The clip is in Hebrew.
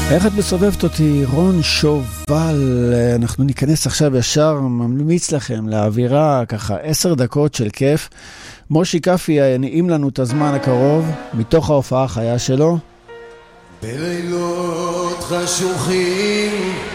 איך את מסובבת אותי, רון שובל? אנחנו ניכנס עכשיו ישר, ממליץ לכם לאווירה, ככה 10 דקות של כיף. מושי קפי ינעים לנו את הזמן הקרוב, מתוך ההופעה החיה שלו. בלילות חשוכים